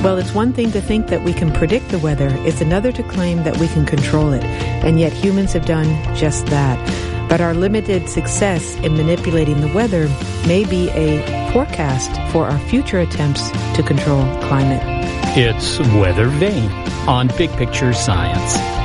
Well, it's one thing to think that we can predict the weather. It's another to claim that we can control it. And yet humans have done just that. But our limited success in manipulating the weather may be a forecast for our future attempts to control climate. It's Weather Vane on Big Picture Science.